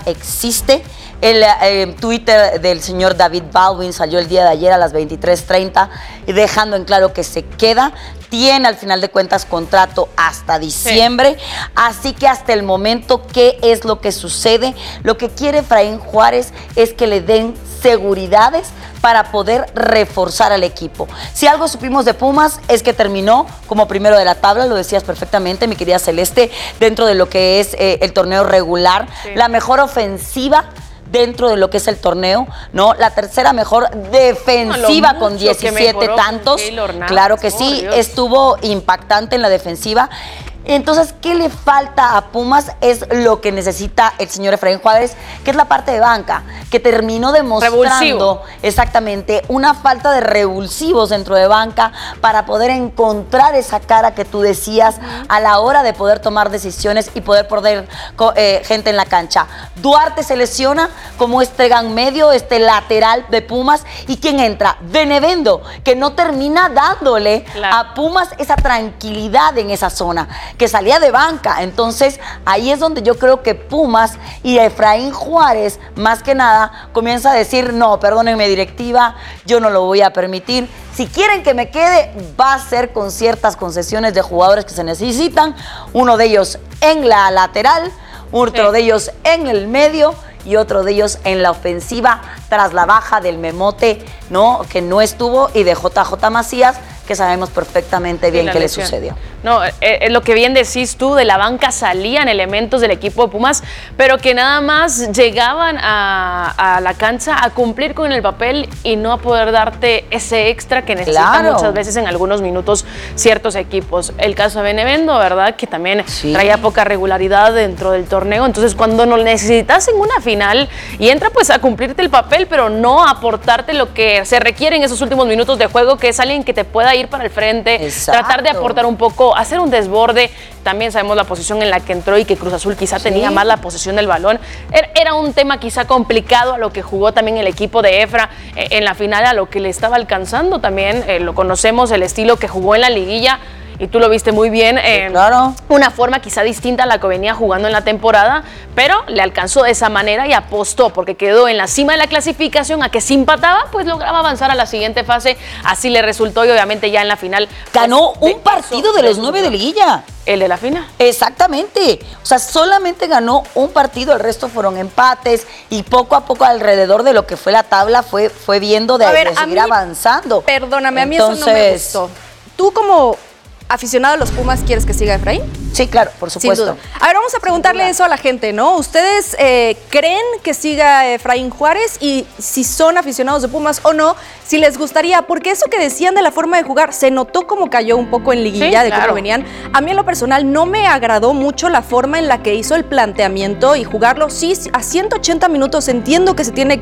existe. El Twitter del señor David Baldwin salió el día de ayer a las 23:30 dejando en claro que se queda. Tiene al final de cuentas contrato hasta diciembre, así que hasta el momento, ¿qué es lo que sucede? Lo que quiere Efraín Juárez es que le den seguridades para poder reforzar al equipo. Si algo supimos de Pumas es que terminó como primero de la tabla, lo decías perfectamente, mi querida Celeste, dentro de lo que es el torneo regular, la mejor ofensiva dentro de lo que es el torneo, ¿no? La tercera mejor defensiva con 17 tantos. Claro que sí, estuvo impactante en la defensiva. Entonces, ¿qué le falta a Pumas? Es lo que necesita el señor Efraín Juárez, que es la parte de banca, que terminó demostrando exactamente una falta de revulsivos dentro de banca para poder encontrar esa cara que tú decías a la hora de poder tomar decisiones y poder poner gente en la cancha. Duarte se lesiona como gran medio, lateral de Pumas. ¿Y quién entra? Benevendo, que no termina dándole a Pumas esa tranquilidad en esa zona, que salía de banca. Entonces, ahí es donde yo creo que Pumas y Efraín Juárez, más que nada, comienza a decir, no, perdónenme directiva, yo no lo voy a permitir. Si quieren que me quede, va a ser con ciertas concesiones de jugadores que se necesitan, uno de ellos en la lateral, otro de ellos en el medio y otro de ellos en la ofensiva, tras la baja del Memote, ¿no? Que no estuvo, y de JJ Macías, que sabemos perfectamente bien qué le sucedió. No, es lo que bien decís tú, de la banca salían elementos del equipo de Pumas, pero que nada más llegaban a la cancha a cumplir con el papel y no a poder darte ese extra que necesitan muchas veces en algunos minutos ciertos equipos. El caso de Benevendo, ¿verdad? Que también traía poca regularidad dentro del torneo, entonces cuando lo necesitas en una final y entra pues a cumplirte el papel, pero no a aportarte lo que se requiere en esos últimos minutos de juego, que es alguien que te pueda ir para el frente, tratar de aportar un poco, hacer un desborde. También sabemos la posición en la que entró y que Cruz Azul quizá tenía más la posesión del balón. Era un tema quizá complicado a lo que jugó también el equipo de Efra en la final, a lo que le estaba alcanzando también. Lo conocemos, el estilo que jugó en la liguilla, y tú lo viste muy bien, una forma quizá distinta a la que venía jugando en la temporada, pero le alcanzó de esa manera y apostó, porque quedó en la cima de la clasificación, a que si empataba, pues lograba avanzar a la siguiente fase. Así le resultó, y obviamente ya en la final ganó un partido de los 9 de liguilla. El de la final. Exactamente. O sea, solamente ganó un partido, el resto fueron empates, y poco a poco alrededor de lo que fue la tabla fue viendo de seguir avanzando. Perdóname, entonces, a mí eso no me gustó. Tú como aficionado a los Pumas, ¿quieres que siga Efraín? Sí, claro, por supuesto. A ver, vamos a preguntarle eso a la gente, ¿no? ¿Ustedes creen que siga Efraín Juárez? Y si son aficionados de Pumas o no, si les gustaría, porque eso que decían de la forma de jugar, se notó como cayó un poco en liguilla, de cómo venían. A mí en lo personal no me agradó mucho la forma en la que hizo el planteamiento y jugarlo, sí, a 180 minutos. Entiendo que se tiene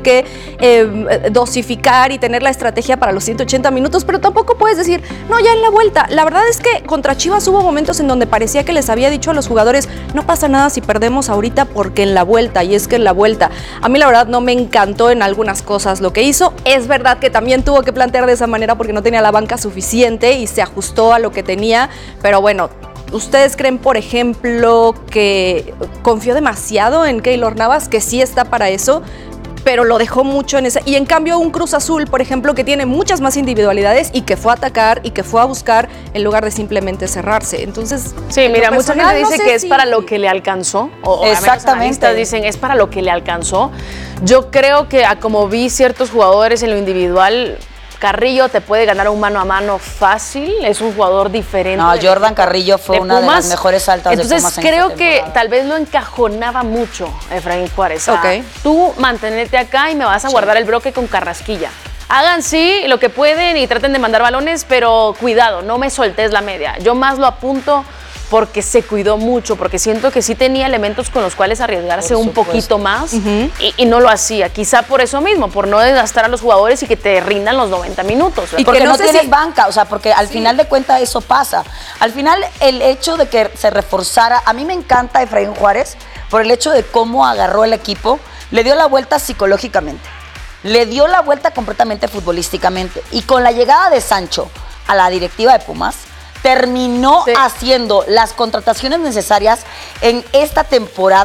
que dosificar y tener la estrategia para los 180 minutos, pero tampoco puedes decir, no, ya en la vuelta. La verdad es que contra Chivas hubo momentos en donde parecía que les había dicho a los jugadores, no pasa nada si perdemos ahorita, porque en la vuelta, y es que en la vuelta, a mí la verdad no me encantó en algunas cosas lo que hizo. Es verdad que también tuvo que plantear de esa manera porque no tenía la banca suficiente y se ajustó a lo que tenía, pero bueno, ¿ustedes creen, por ejemplo, que confió demasiado en Keylor Navas, que sí está para eso, pero lo dejó mucho en esa? Y en cambio un Cruz Azul, por ejemplo, que tiene muchas más individualidades y que fue a atacar y que fue a buscar en lugar de simplemente cerrarse. Entonces, sí, mira, mucha gente dice que es para lo que le alcanzó, o exactamente, dicen es para lo que le alcanzó. Yo creo que, como vi ciertos jugadores en lo individual, Carrillo te puede ganar un mano a mano fácil, es un jugador diferente. No, Jordan Carrillo fue una de las mejores altas de Pumas. Entonces creo que tal vez lo encajonaba mucho Efraín Juárez. Tú mantenerte acá y me vas a guardar el bloque con Carrasquilla. Hagan sí lo que pueden y traten de mandar balones, pero cuidado, no me soltes la media. Yo más lo apunto porque se cuidó mucho, porque siento que sí tenía elementos con los cuales arriesgarse un poquito más y no lo hacía. Quizá por eso mismo, por no desgastar a los jugadores y que te rindan los 90 minutos. Y porque no tienes banca, o sea, porque al final de cuentas eso pasa. Al final el hecho de que se reforzara, a mí me encanta Efraín Juárez por el hecho de cómo agarró el equipo, le dio la vuelta psicológicamente, le dio la vuelta completamente futbolísticamente, y con la llegada de Sancho a la directiva de Pumas, terminó haciendo las contrataciones necesarias en esta temporada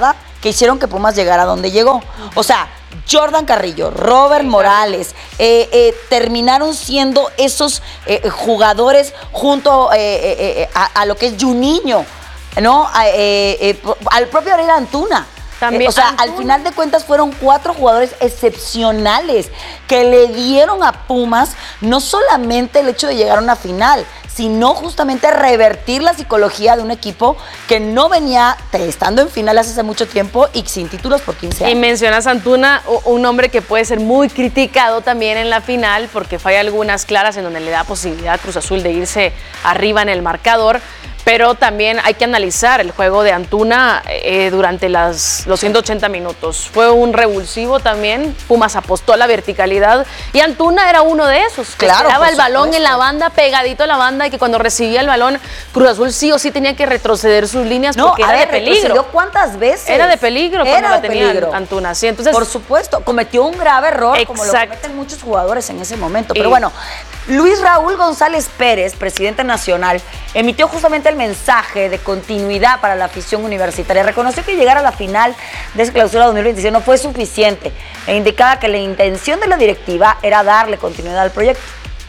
que hicieron que Pumas llegara a donde llegó. O sea, Jordan Carrillo, Robert Morales, terminaron siendo esos jugadores junto a lo que es Juninho, ¿no? Al propio Ariel Antuna. También, o sea, al final de cuentas fueron 4 jugadores excepcionales que le dieron a Pumas no solamente el hecho de llegar a una final, sino justamente revertir la psicología de un equipo que no venía estando en finales hace mucho tiempo y sin títulos por 15 años. Y mencionas a Antuna, un hombre que puede ser muy criticado también en la final porque falla algunas claras en donde le da posibilidad a Cruz Azul de irse arriba en el marcador. Pero también hay que analizar el juego de Antuna durante los 180 minutos. Fue un revulsivo también. Pumas apostó a la verticalidad y Antuna era uno de esos. Que esperaba el balón en la banda, pegadito a la banda, y que cuando recibía el balón, Cruz Azul sí o sí tenía que retroceder sus líneas porque era de peligro. ¿Cuántas veces? Era de peligro cuando la tenía Antuna. Sí, entonces, por supuesto, cometió un grave error, como lo cometen muchos jugadores en ese momento. Pero bueno, Luis Raúl González Pérez, presidente nacional, emitió justamente el mensaje de continuidad para la afición universitaria. Reconoció que llegar a la final de esa clausura 2026 no fue suficiente e indicaba que la intención de la directiva era darle continuidad al proyecto.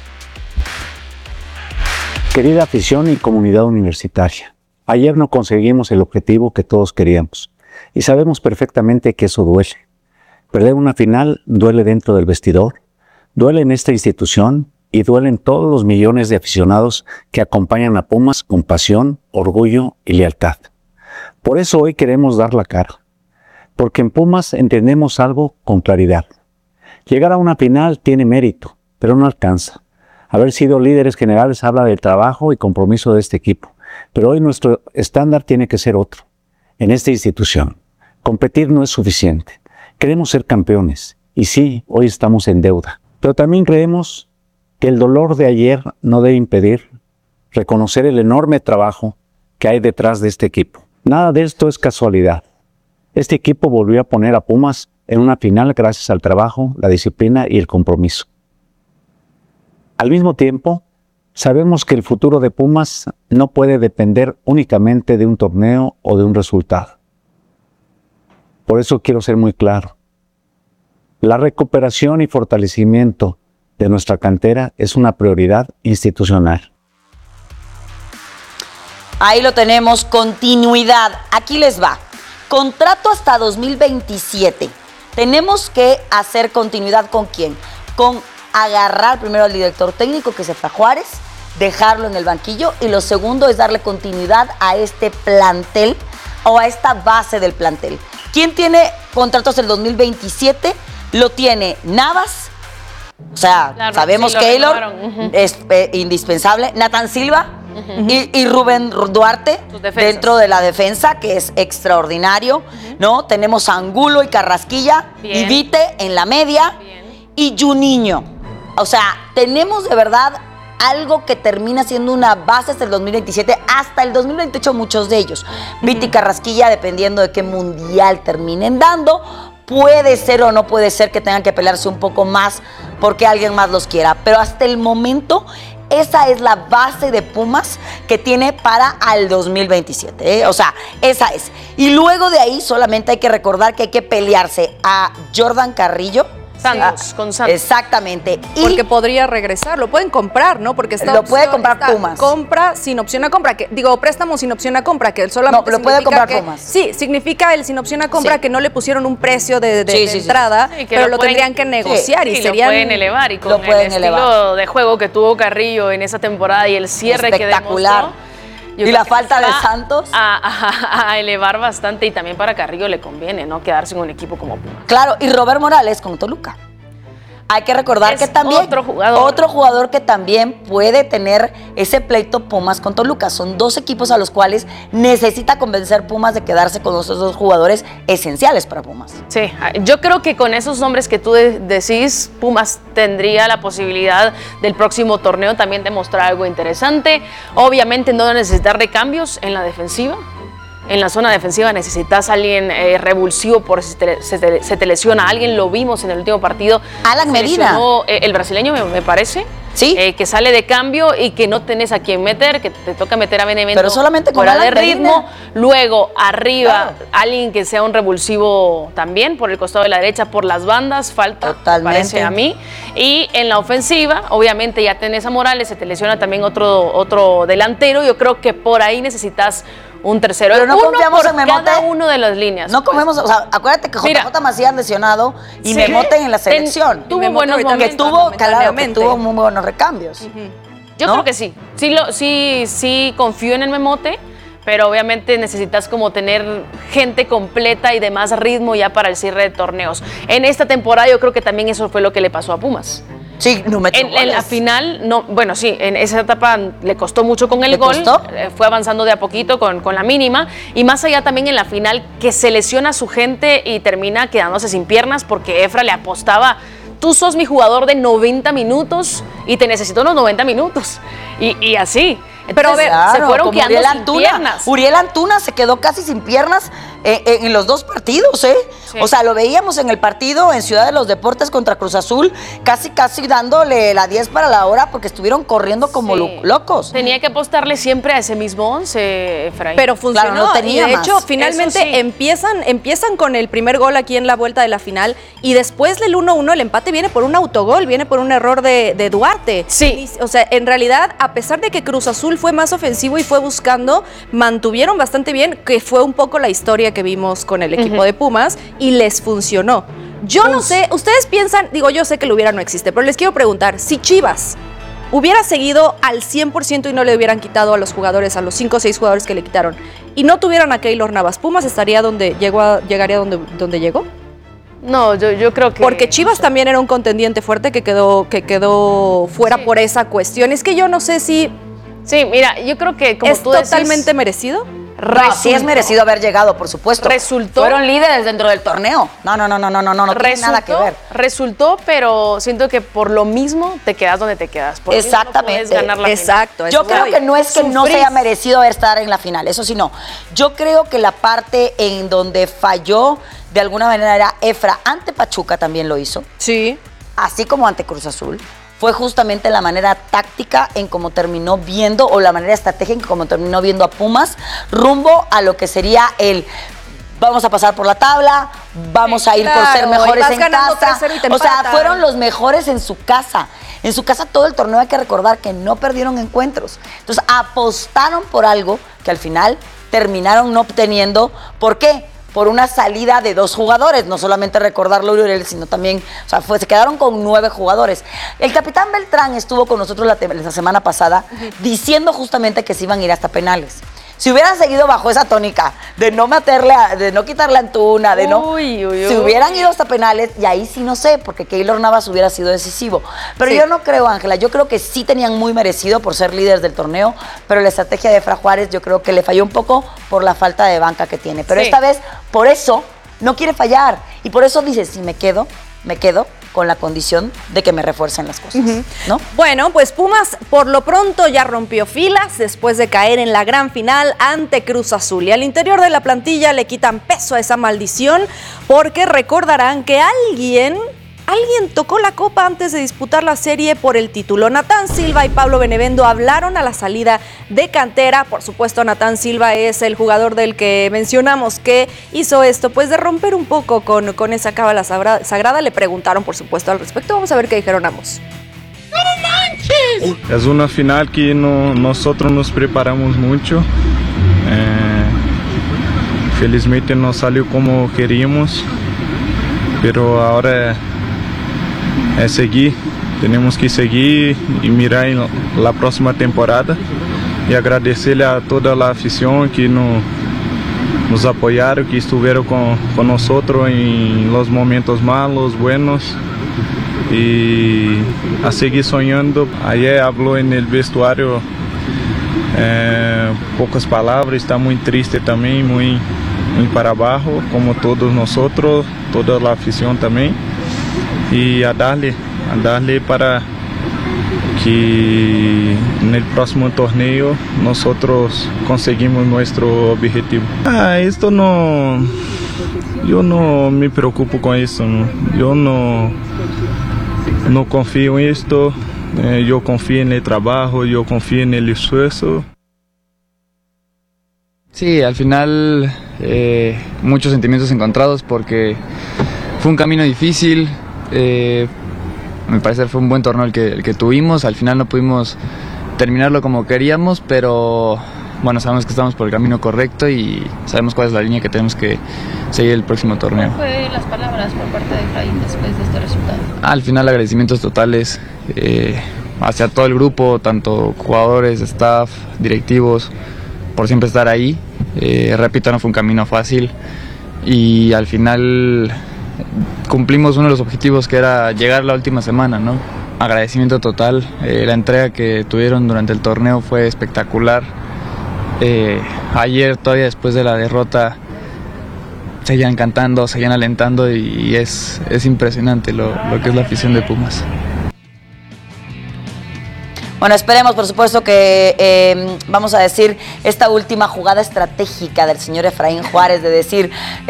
Querida afición y comunidad universitaria, ayer no conseguimos el objetivo que todos queríamos y sabemos perfectamente que eso duele. Perder una final duele dentro del vestidor, duele en esta institución y duelen todos los millones de aficionados que acompañan a Pumas con pasión, orgullo y lealtad. Por eso hoy queremos dar la cara, porque en Pumas entendemos algo con claridad. Llegar a una final tiene mérito, pero no alcanza. Haber sido líderes generales habla del trabajo y compromiso de este equipo, pero hoy nuestro estándar tiene que ser otro. En esta institución, competir no es suficiente. Queremos ser campeones, y sí, hoy estamos en deuda, pero también creemos que el dolor de ayer no debe impedir reconocer el enorme trabajo que hay detrás de este equipo. Nada de esto es casualidad. Este equipo volvió a poner a Pumas en una final gracias al trabajo, la disciplina y el compromiso. Al mismo tiempo, sabemos que el futuro de Pumas no puede depender únicamente de un torneo o de un resultado. Por eso quiero ser muy claro. La recuperación y fortalecimiento de nuestra cantera es una prioridad institucional. Ahí lo tenemos, continuidad. Aquí les va. Contrato hasta 2027. Tenemos que hacer continuidad ¿con quién? Con agarrar primero al director técnico que se fue a Juárez, dejarlo en el banquillo, y lo segundo es darle continuidad a este plantel o a esta base del plantel. ¿Quién tiene contratos el 2027? Lo tiene Navas. O sea, claro, sabemos sí, Keylor es indispensable. Nathan Silva y Rubén Duarte dentro de la defensa, que es extraordinario, ¿no? Tenemos a Angulo y Carrasquilla, y Vite en la media, y Juninho. O sea, tenemos de verdad algo que termina siendo una base hasta el 2027, hasta el 2028 muchos de ellos. Vite y Carrasquilla, dependiendo de qué mundial terminen dando, puede ser o no puede ser que tengan que pelearse un poco más porque alguien más los quiera. Pero hasta el momento, esa es la base de Pumas que tiene para al 2027, ¿eh? O sea, esa es. Y luego de ahí solamente hay que recordar que hay que pelearse a Jordan Carrillo. Con Santos. Exactamente. Porque podría regresar, lo pueden comprar, ¿no? Porque lo puede comprar Pumas. Compra sin opción a compra, préstamo sin opción a compra, que solamente no, lo puede comprar Pumas. Sí, significa el sin opción a compra que no le pusieron un precio de entrada, pero lo tendrían que negociar y serían... lo pueden elevar, y con el estilo de juego que tuvo Carrillo en esa temporada y el cierre que demostró, y la falta de Santos a elevar bastante, y también para Carrillo le conviene, ¿no? Quedarse en un equipo como Pumas. Claro, y Robert Morales con Toluca. Hay que recordar que también otro jugador que también puede tener ese pleito Pumas con Toluca. Son dos equipos a los cuales necesita convencer Pumas de quedarse con esos dos jugadores esenciales para Pumas. Sí, yo creo que con esos nombres que tú decís, Pumas tendría la posibilidad del próximo torneo también de mostrar algo interesante. Obviamente no necesitar recambios en la defensiva. En la zona defensiva necesitas a alguien revulsivo por si se te lesiona alguien. Lo vimos en el último partido. Alan Medina. El brasileño, me parece. Sí. Que sale de cambio y que no tenés a quién meter, que te toca meter a Benevento Pero solamente con fuera de Alan ritmo. Medina. Luego, arriba, Claro. alguien que sea un revulsivo también por el costado de la derecha, por las bandas, falta, Totalmente. parece a mí. Y en la ofensiva, obviamente ya tenés a Morales, se te lesiona también otro delantero. Yo creo que por ahí necesitas un tercero. Pero no uno confiamos por en Memote. cada uno de las líneas. No comemos, o sea, acuérdate que Mira. JJ Macías lesionado y Sí. Memote en la selección. Tuvo Memote buenos ahorita momentos. que tuvo, claro, que momentáneamente. tuvo muy buenos recambios. Yo ¿no? creo que sí. Sí confío en el Memote, pero obviamente necesitas como tener gente completa y de más ritmo ya para el cierre de torneos. En esta temporada yo creo que también eso fue lo que le pasó a Pumas. Sí, no metió En la goles. final, no, bueno, sí, en esa etapa le costó mucho con el ¿Le gol, costó? fue avanzando de a poquito con la mínima, y más allá también en la final que se lesiona a su gente y termina quedándose sin piernas porque Efra le apostaba, tú sos mi jugador de 90 minutos y te necesito los 90 minutos, y así. Pero a ver, se fueron como quedando Uriel sin Antuna. piernas. Uriel Antuna se quedó casi sin piernas en los dos partidos, ¿eh? Sí. O sea, lo veíamos en el partido en Ciudad de los Deportes contra Cruz Azul, casi dándole la 10 para la hora porque estuvieron corriendo como Sí. locos. Tenía que apostarle siempre a ese mismo 11, Efraín. Pero funcionó. Claro, no tenía y de más. hecho, finalmente Eso sí. empiezan con el primer gol aquí en la vuelta de la final y después del 1-1 el empate viene por un autogol, viene por un error de Duarte. Sí. O sea, en realidad, a pesar de que Cruz Azul fue más ofensivo y fue buscando, mantuvieron bastante bien, que fue un poco la historia que vimos con el equipo de Pumas y les funcionó. Yo no sé, ustedes piensan, digo, yo sé que lo hubiera no existe, pero les quiero preguntar, si Chivas hubiera seguido al 100% y no le hubieran quitado a los jugadores, a los 5 o 6 jugadores que le quitaron, y no tuvieran a Keylor Navas, ¿Pumas estaría llegaría donde llegó? No, yo creo que... Porque Chivas también era un contendiente fuerte que quedó fuera Sí. por esa cuestión. Es que yo no sé si Sí, mira, yo creo que como es tú decís, totalmente merecido. No, sí es merecido haber llegado, por supuesto. Resultó- Fueron líderes dentro del torneo. No tiene nada que ver. Resultó, pero siento que por lo mismo te quedas donde te quedas. Por lo mismo Exactamente. No puedes ganar la final. Exacto. a Yo eso creo voy. que no es que no se Sufrís. haya merecido estar en la final, eso sí no. Yo creo que la parte en donde falló de alguna manera era Efra, ante Pachuca también lo hizo, Sí. así como ante Cruz Azul. Fue justamente la manera táctica en cómo terminó viendo, o la manera estratégica en cómo terminó viendo a Pumas, rumbo a lo que sería el vamos a pasar por la tabla, vamos a ir por ser claro, mejores y vas en ganando casa. 3-0 y te O sea, empatan. fueron los mejores en su casa. En su casa todo el torneo hay que recordar que no perdieron encuentros. Entonces apostaron por algo que al final terminaron no obteniendo. ¿Por qué? Por una salida de 2 jugadores, no solamente recordarlo Uriel, sino también, o sea, se quedaron con 9 jugadores. El capitán Beltrán estuvo con nosotros la semana pasada diciendo justamente que se iban a ir hasta penales. Si hubieran seguido bajo esa tónica de no de no quitarle a Antuna, de no. Uy, uy, Si uy. hubieran ido hasta penales, y ahí sí no sé, porque Keylor Navas hubiera sido decisivo. Pero Sí. yo no creo, Ángela, yo creo que sí tenían muy merecido por ser líderes del torneo, pero la estrategia de Efra Juárez yo creo que le falló un poco por la falta de banca que tiene. Pero Sí. esta vez, por eso, no quiere fallar. Y por eso dice, si me quedo con la condición de que me refuercen las cosas, ¿no? Bueno, pues Pumas por lo pronto ya rompió filas después de caer en la gran final ante Cruz Azul. Y al interior de la plantilla le quitan peso a esa maldición porque recordarán que alguien tocó la copa antes de disputar la serie por el título. Natán Silva y Pablo Benevendo hablaron a la salida de cantera. Por supuesto, Natán Silva es el jugador del que mencionamos que hizo esto, pues de romper un poco con esa cábala sagrada. Le preguntaron, por supuesto, al respecto. Vamos a ver qué dijeron ambos. Es una final que nosotros nos preparamos mucho. Felizmente no salió como queríamos, pero ahora es seguir. Tenemos que seguir y mirar en la próxima temporada y agradecerle a toda la afición que nos apoyaron, que estuvieron con nosotros en los momentos malos, buenos. Y a seguir soñando. Ayer habló en el vestuario pocas palabras, está muy triste también, muy para abajo, como todos nosotros, toda la afición también. Y a darle para que en el próximo torneo nosotros conseguimos nuestro objetivo. Esto no, yo no me preocupo con eso, ¿no? Yo no confío en esto. yo confío en el trabajo, yo confío en el esfuerzo. Sí, al final muchos sentimientos encontrados porque fue un camino difícil. Me parece que fue un buen torneo el que tuvimos. Al final no pudimos terminarlo como queríamos, pero bueno, sabemos que estamos por el camino correcto y sabemos cuál es la línea que tenemos que seguir el próximo torneo. ¿Cuáles fueron las palabras por parte de Efraín después de este resultado? Al final agradecimientos totales hacia todo el grupo, tanto jugadores, staff, directivos, por siempre estar ahí. Repito, no fue un camino fácil y al final cumplimos uno de los objetivos que era llegar la última semana, ¿no? Agradecimiento total, la entrega que tuvieron durante el torneo fue espectacular. Ayer todavía después de la derrota seguían cantando, seguían alentando y es impresionante lo que es la afición de Pumas. Bueno, esperemos, por supuesto, que, vamos a decir, esta última jugada estratégica del señor Efraín Juárez, de decir,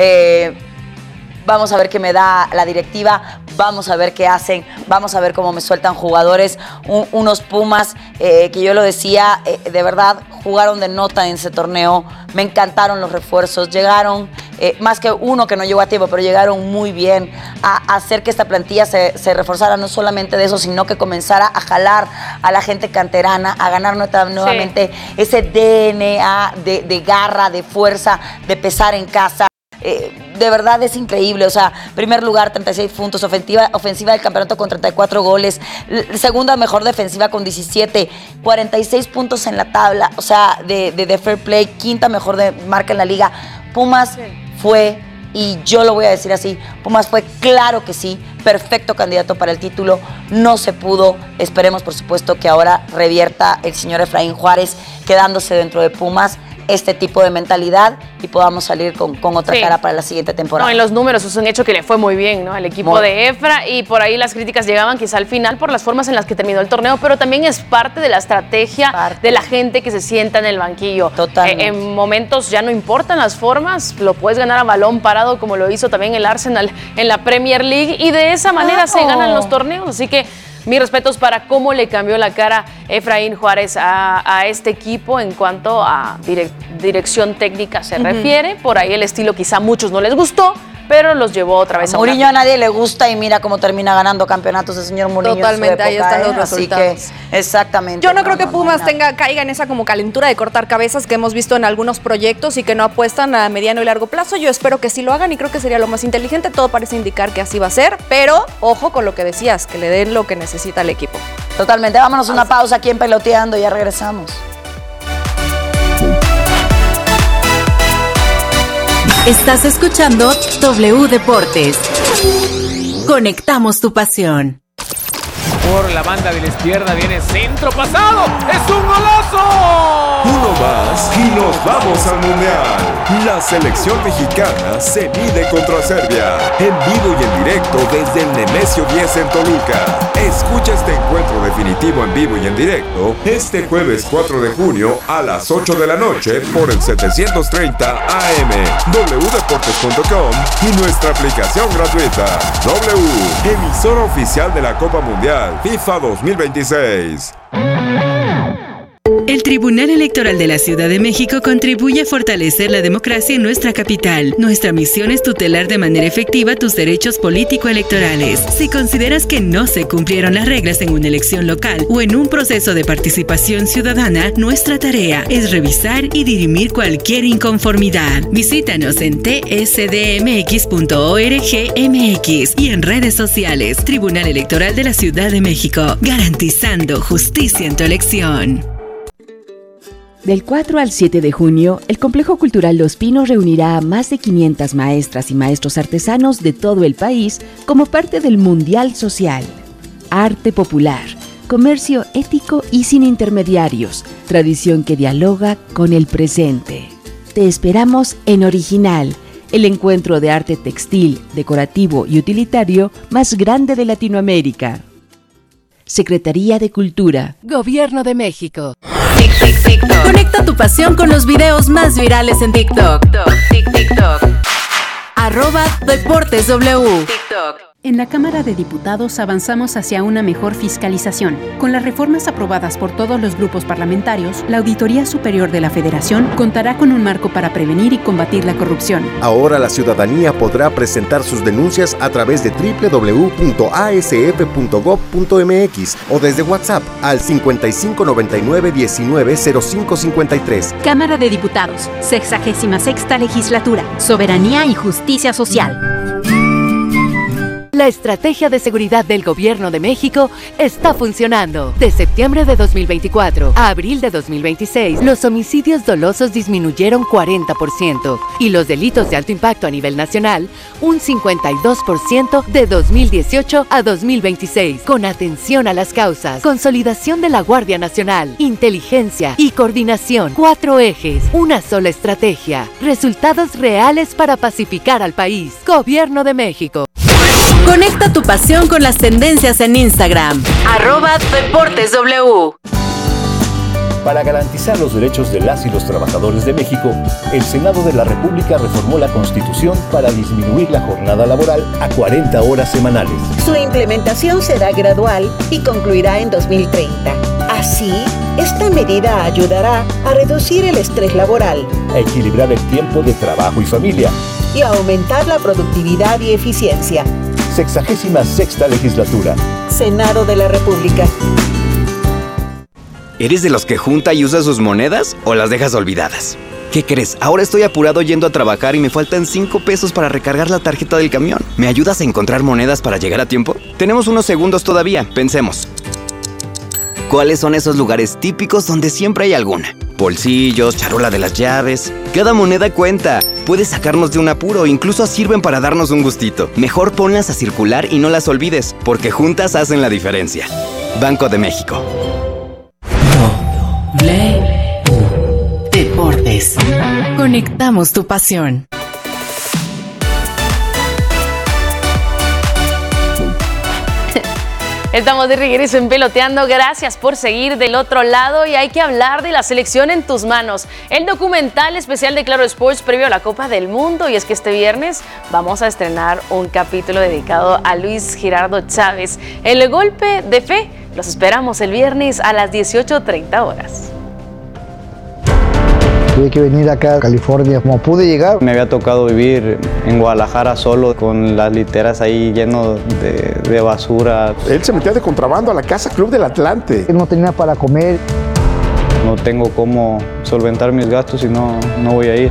vamos a ver qué me da la directiva, vamos a ver qué hacen, vamos a ver cómo me sueltan jugadores, unos Pumas que yo lo decía, de verdad, jugaron de nota en ese torneo, me encantaron los refuerzos, llegaron, más que uno que no llegó a tiempo, pero llegaron muy bien a hacer que esta plantilla se reforzara, no solamente de eso, sino que comenzara a jalar a la gente canterana, a ganar nuevamente ese DNA de garra, de fuerza, de pesar en casa. De verdad es increíble, o sea, primer lugar, 36 puntos, ofensiva del campeonato con 34 goles, segunda mejor defensiva con 17, 46 puntos en la tabla, o sea, de fair play, quinta mejor de marca en la liga. Pumas fue, y yo lo voy a decir así, Pumas fue, claro que sí, perfecto candidato para el título, no se pudo, esperemos por supuesto que ahora revierta el señor Efraín Juárez quedándose dentro de Pumas este tipo de mentalidad y podamos salir con otra cara para la siguiente temporada. No, en los números es un hecho que le fue muy bien, ¿no? Al equipo de Efra, y por ahí las críticas llegaban quizá al final por las formas en las que terminó el torneo, pero también es parte de la estrategia de la gente que se sienta en el banquillo. Totalmente. En momentos ya no importan las formas, lo puedes ganar a balón parado como lo hizo también el Arsenal en la Premier League y de esa manera se ganan los torneos, así que mis respetos para cómo le cambió la cara Efraín Juárez a este equipo en cuanto a dirección técnica se refiere. Por ahí el estilo quizá a muchos no les gustó, pero los llevó otra vez a Mourinho a nadie le gusta y mira cómo termina ganando campeonatos el señor Mourinho. Totalmente, ahí están los resultados. Así que, exactamente. Yo no creo que Pumas caiga en esa como calentura de cortar cabezas que hemos visto en algunos proyectos y que no apuestan a mediano y largo plazo. Yo espero que sí lo hagan y creo que sería lo más inteligente. Todo parece indicar que así va a ser, pero ojo con lo que decías, que le den lo que necesita el equipo. Totalmente. Vámonos una pausa aquí en Peloteando y ya regresamos. Estás escuchando W Deportes. Conectamos tu pasión. Por la banda de la izquierda viene centro pasado. ¡Es un golazo! Uno más y nos vamos al Mundial. La selección mexicana se mide contra Serbia. En vivo y en directo desde el Nemesio 10 en Toluca. Escucha este encuentro definitivo en vivo y en directo este jueves 4 de junio a las 8 de la noche por el 730 AM, wdeportes.com y nuestra aplicación gratuita. W, emisora oficial de la Copa Mundial FIFA 2026. El Tribunal Electoral de la Ciudad de México contribuye a fortalecer la democracia en nuestra capital. Nuestra misión es tutelar de manera efectiva tus derechos político-electorales. Si consideras que no se cumplieron las reglas en una elección local o en un proceso de participación ciudadana, nuestra tarea es revisar y dirimir cualquier inconformidad. Visítanos en tsdmx.org.mx y en redes sociales. Tribunal Electoral de la Ciudad de México, garantizando justicia en tu elección. Del 4 al 7 de junio, el Complejo Cultural Los Pinos reunirá a más de 500 maestras y maestros artesanos de todo el país como parte del Mundial Social. Arte popular, comercio ético y sin intermediarios, tradición que dialoga con el presente. Te esperamos en Original, el encuentro de arte textil, decorativo y utilitario más grande de Latinoamérica. Secretaría de Cultura. Gobierno de México. Conecta tu pasión con los videos más virales en TikTok. @DeportesW. En la Cámara de Diputados avanzamos hacia una mejor fiscalización. Con las reformas aprobadas por todos los grupos parlamentarios, la Auditoría Superior de la Federación contará con un marco para prevenir y combatir la corrupción. Ahora la ciudadanía podrá presentar sus denuncias a través de www.asf.gov.mx o desde WhatsApp al 5599-190553. Cámara de Diputados, 66ª Legislatura, Soberanía y Justicia Social. La estrategia de seguridad del Gobierno de México está funcionando. De septiembre de 2024 a abril de 2026, los homicidios dolosos disminuyeron 40% y los delitos de alto impacto a nivel nacional un 52% de 2018 a 2026. Con atención a las causas, consolidación de la Guardia Nacional, inteligencia y coordinación. 4 ejes, una sola estrategia. Resultados reales para pacificar al país. Gobierno de México. Conecta tu pasión con las tendencias en Instagram. @DeportesW. Para garantizar los derechos de las y los trabajadores de México, el Senado de la República reformó la Constitución para disminuir la jornada laboral a 40 horas semanales. Su implementación será gradual y concluirá en 2030. Así, esta medida ayudará a reducir el estrés laboral, a equilibrar el tiempo de trabajo y familia y a aumentar la productividad y eficiencia. 66ª Legislatura. Senado de la República. ¿Eres de los que junta y usa sus monedas o las dejas olvidadas? ¿Qué crees? Ahora estoy apurado yendo a trabajar y me faltan 5 pesos para recargar la tarjeta del camión. ¿Me ayudas a encontrar monedas para llegar a tiempo? Tenemos unos segundos todavía, pensemos. ¿Cuáles son esos lugares típicos donde siempre hay alguna? Bolsillos, charola de las llaves. Cada moneda cuenta. Puede sacarnos de un apuro, incluso sirven para darnos un gustito. Mejor ponlas a circular y no las olvides, porque juntas hacen la diferencia. Banco de México. Deportes. Conectamos tu pasión. Estamos de regreso en Peloteando. Gracias por seguir del otro lado y hay que hablar de la selección en tus manos. El documental especial de Claro Sports previo a la Copa del Mundo. Y es que este viernes vamos a estrenar un capítulo dedicado a Luis Gerardo Chávez. El golpe de fe. Los esperamos el viernes a las 18:30 horas. Tuve que venir acá a California, como pude llegar. Me había tocado vivir en Guadalajara solo, con las literas ahí lleno de basura. Él se metía de contrabando a la Casa Club del Atlante. No tenía para comer. No tengo cómo solventar mis gastos y no voy a ir.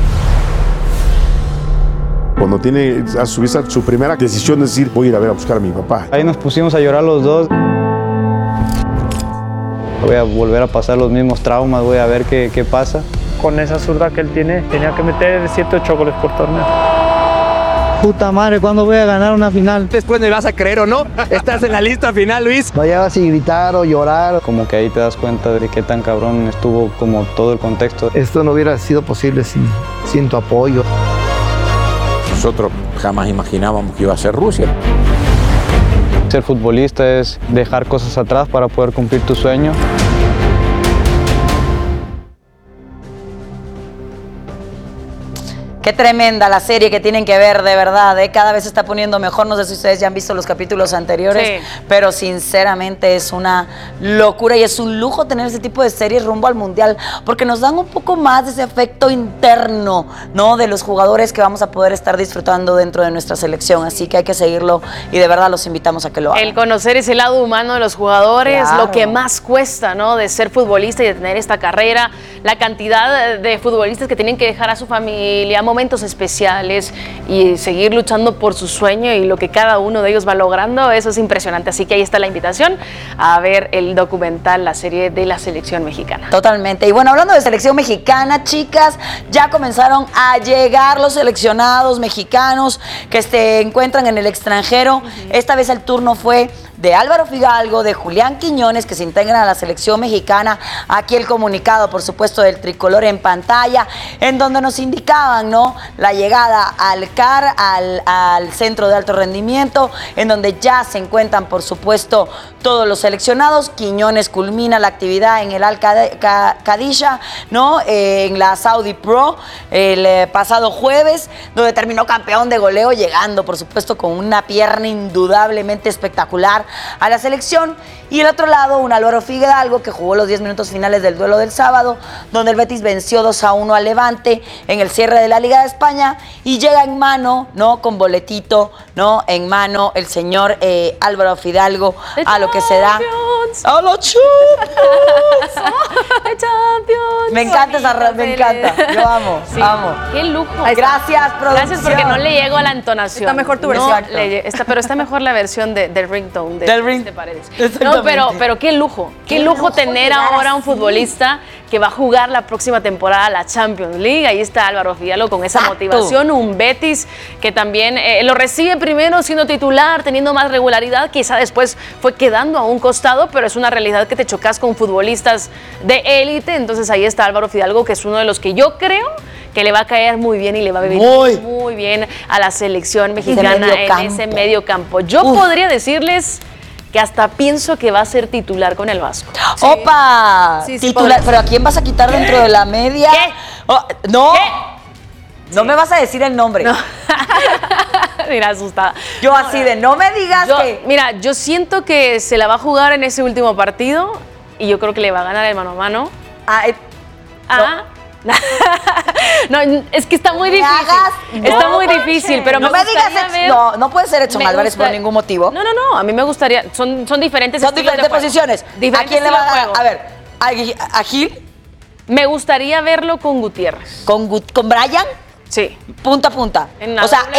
Cuando tiene a su vista su primera decisión es decir, voy a ir a ver a buscar a mi papá. Ahí nos pusimos a llorar los dos. Voy a volver a pasar los mismos traumas, voy a ver qué pasa. Con esa zurda que él tiene, tenía que meter 7 o 8 goles por torneo. Puta madre, ¿cuándo voy a ganar una final? Después me vas a creer o no, estás en la lista final, Luis. Vayas y gritar o llorar. Como que ahí te das cuenta de qué tan cabrón estuvo como todo el contexto. Esto no hubiera sido posible sin tu apoyo. Nosotros jamás imaginábamos que iba a ser Rusia. Ser futbolista es dejar cosas atrás para poder cumplir tu sueño. Qué tremenda la serie que tienen que ver, de verdad, ¿eh? Cada vez se está poniendo mejor. No sé si ustedes ya han visto los capítulos anteriores, sí, pero sinceramente es una locura y es un lujo tener ese tipo de series rumbo al Mundial, porque nos dan un poco más de ese efecto interno, ¿no? De los jugadores que vamos a poder estar disfrutando dentro de nuestra selección. Así que hay que seguirlo y de verdad los invitamos a que lo hagan. El conocer ese lado humano de los jugadores, claro, lo que más cuesta, ¿no? De ser futbolista y de tener esta carrera, la cantidad de futbolistas que tienen que dejar a su familia, momentos especiales y seguir luchando por su sueño y lo que cada uno de ellos va logrando, eso es impresionante. Así que ahí está la invitación a ver el documental, la serie de la selección mexicana. Totalmente. Y bueno, hablando de selección mexicana, chicas, ya comenzaron a llegar los seleccionados mexicanos que se encuentran en el extranjero. Esta vez el turno fue de Álvaro Fidalgo, de Julián Quiñones, que se integran a la selección mexicana. Aquí el comunicado, por supuesto, del tricolor en pantalla, en donde nos indicaban, ¿no?, ¿no? La llegada al CAR, al Centro de Alto Rendimiento, en donde ya se encuentran, por supuesto, todos los seleccionados. Quiñones culmina la actividad en el Al Qadisha, ¿no? En la Saudi Pro el pasado jueves, donde terminó campeón de goleo, llegando, por supuesto, con una pierna indudablemente espectacular a la selección. Y el otro lado, un Álvaro Fidalgo que jugó los 10 minutos finales del duelo del sábado, donde el Betis venció 2-1 al Levante en el cierre de la Liga de España, y llega en mano, ¿no? Con boletito, ¿no? En mano el señor Álvaro Fidalgo a lo que será ¡a los Champions! Me encanta esa, me encanta. Yo amo, Sí. amo. Qué lujo. Gracias, producción. Gracias, porque no le llego a la entonación. Está mejor tu versión. Pero está mejor la versión del ringtone Del ring. de Paredes. Exactamente. No, pero qué lujo. Qué lujo tener llegar ahora un así. futbolista que va a jugar la próxima temporada la Champions League. Ahí está Álvaro Fidalgo con esa motivación. Un Betis que también lo recibe primero siendo titular, teniendo más regularidad. Quizá después fue quedando a un costado, pero es una realidad que te chocas con futbolistas de élite. Entonces ahí está Álvaro Fidalgo, que es uno de los que yo creo que le va a caer muy bien y le va a vivir muy bien a la selección mexicana en ese medio campo. Yo podría decirles que hasta pienso que va a ser titular con el Vasco. Sí. ¡Opa! Sí, titular. ¿Pero a quién vas a quitar dentro de la media? ¿Qué? Oh, no. ¿Qué? No me vas a decir el nombre. No. Mira, asustada. Yo así de, no me digas que... Mira, yo siento que se la va a jugar en ese último partido y yo creo que le va a ganar el mano a mano. No, es que está muy difícil. Está muy difícil, pero no me digas no puede ser Edson Álvarez por ningún motivo. No, a mí me gustaría, son diferentes Son diferentes posiciones. ¿A quién le va a dar? A ver, ¿a Gil? Me gustaría verlo con Gutiérrez. ¿Con Brian? Sí. Punta a punta. O sea,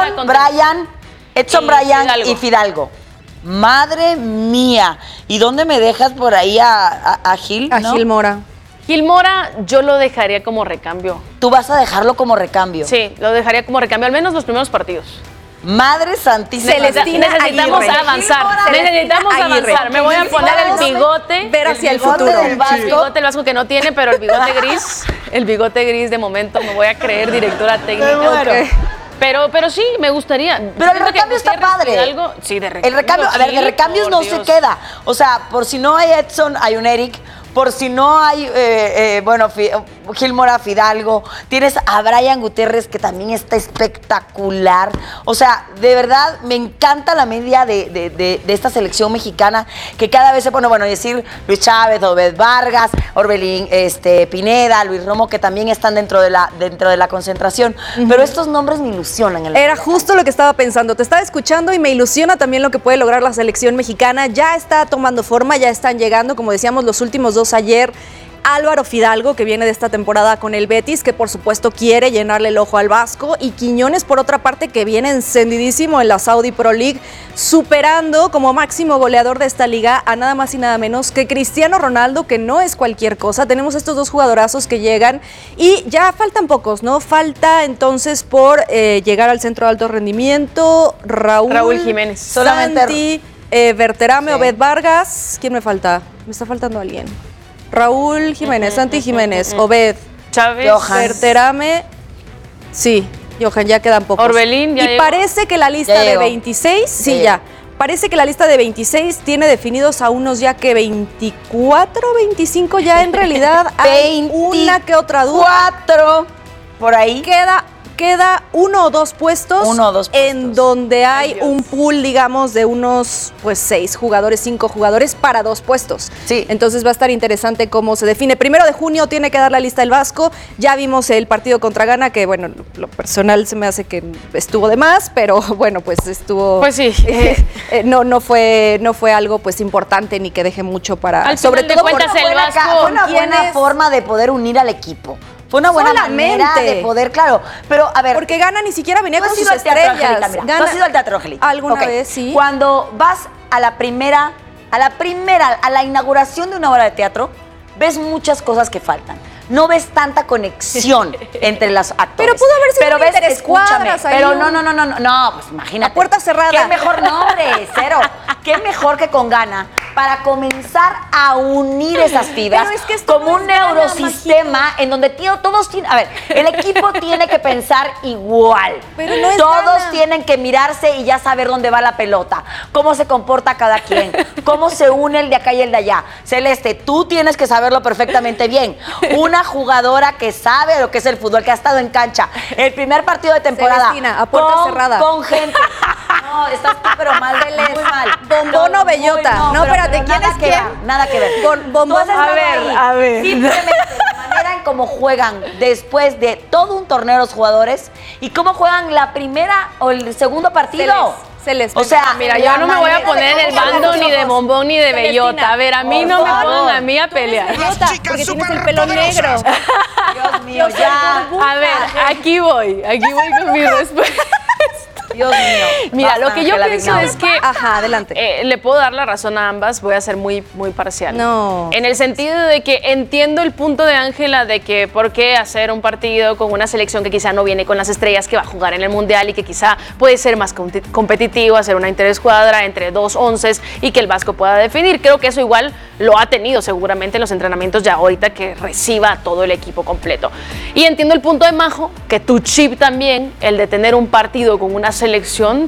Edson, Brian y Fidalgo. Madre mía. ¿Y dónde me dejas por ahí a Gil? A Gil Mora. Gil Mora yo lo dejaría como recambio. ¿Tú vas a dejarlo como recambio? Sí, lo dejaría como recambio, al menos los primeros partidos. Madre santísima. Necesitamos avanzar. Necesitamos avanzar. Me voy a poner el bigote. Ver hacia el bigote futuro. El bigote del Vasco que no tiene, pero el bigote gris. El bigote gris de momento me voy a creer directora técnica. Okay. Pero sí, me gustaría. Pero el recambio está padre. Sí, de recambio. El recambio, a ver, de recambios no se queda. O sea, por si no hay Edson, hay un Eric. Por si no hay, Gil Mora, Fidalgo, tienes a Brian Gutiérrez, que también está espectacular. O sea, de verdad, me encanta la media de esta selección mexicana, que cada vez se pone, decir Luis Chávez, Obed Vargas, Orbelín Pineda, Luis Romo, que también están dentro de la concentración. Pero estos nombres me ilusionan. Era justo lo que estaba pensando. Te estaba escuchando y me ilusiona también lo que puede lograr la selección mexicana. Ya está tomando forma, ya están llegando, como decíamos, los últimos 2 ayer. Álvaro Fidalgo, que viene de esta temporada con el Betis, que por supuesto quiere llenarle el ojo al Vasco, y Quiñones, por otra parte, que viene encendidísimo en la Saudi Pro League, superando como máximo goleador de esta liga a nada más y nada menos que Cristiano Ronaldo, que no es cualquier cosa. Tenemos estos 2 jugadorazos que llegan y ya faltan pocos, ¿no? Falta entonces por llegar al centro de alto rendimiento Raúl Jiménez. Santi, Berterame, Obed Vargas. ¿Quién me falta? Me está faltando alguien. Raúl Jiménez, Santi Jiménez, Obed, Chávez, Berterame, sí, Johan, ya quedan pocos. Orbelín, ya y llegó. Parece que la lista de 26, sí, ya. Parece que la lista de 26 tiene definidos a unos ya que 24, 25 ya en realidad. Hay una que otra duda. 4 por ahí. Queda 1 o 2 puestos, en donde hay un pool, digamos, de unos 6 jugadores, 5 jugadores para 2 puestos. Sí. Entonces va a estar interesante cómo se define. 1 de junio tiene que dar la lista el Vasco. Ya vimos el partido contra Ghana, que lo personal se me hace que estuvo de más, pero bueno, pues estuvo. Pues sí. No fue algo importante ni que deje mucho para. Sobre todo fue una buena forma de poder unir al equipo. Fue una buena manera de poder, claro. Pero, a ver. Porque Ghana ni siquiera venía con sus estrellas. ¿Tú has ido al Teatro Angélica? ¿Alguna vez? Sí. Cuando vas a la inauguración de una obra de teatro, ves muchas cosas que faltan. No ves tanta conexión entre los actores. Pero pudo haber sido interescuadras ahí. Pero no, pues imagínate. A puerta cerrada. Qué mejor nombre, cero. Qué mejor que con Ghana para comenzar a unir esas fibras Pero es que esto como no un es nada, neurosistema en donde todos tienen, a ver, el equipo tiene que pensar igual. Pero no es todos nada. tienen que mirarse y ya saber dónde va la pelota, cómo se comporta cada quien, cómo se une el de acá y el de allá. Celeste, tú tienes que saberlo perfectamente bien. Una jugadora que sabe lo que es el fútbol, que ha estado en cancha. El primer partido de temporada. Celestina, a puerta cerrada. Con gente. No, estás tú pero mal, muy mal. Bombón o Bellota. No, pero espérate, ¿quién nada es que quién? ver, nada que ver. Bombón. Tú has estado ahí. a ver. Simplemente la manera en cómo juegan después de todo un torneo los jugadores y cómo juegan la primera o el segundo partido. O sea, Mira, yo no me voy a poner en el bando ni de Bombón ni de Bellota. A ver, a mí no me pongan a mí a pelear. Bellota, porque tienes el pelo negro. Dios mío, ya. A ver, aquí voy con mi respuesta. Dios mío. Mira, Basta, lo que yo Ángela, pienso vengamos. es que Ajá, adelante. le puedo dar la razón a ambas, voy a ser muy parcial. No. En el sentido de que entiendo el punto de Ángela de que por qué hacer un partido con una selección que quizá no viene con las estrellas que va a jugar en el Mundial y que quizá puede ser más competitivo, hacer una interescuadra entre dos onces y que el Vasco pueda definir. Creo que eso igual lo ha tenido seguramente en los entrenamientos ya ahorita que reciba a todo el equipo completo. Y entiendo el punto de Majo, que tu chip también, el de tener un partido con una selección